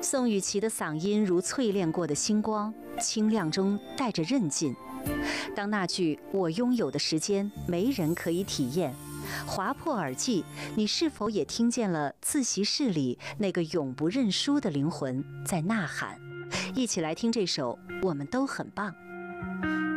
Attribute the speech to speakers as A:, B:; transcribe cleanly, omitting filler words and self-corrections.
A: 宋雨琦的嗓音如淬炼过的星光，清亮中带着韧劲。当那句"我拥有的时间，没人可以体验"划破耳际，你是否也听见了自习室里那个永不认输的灵魂在呐喊？一起来听这首《我们都很棒》。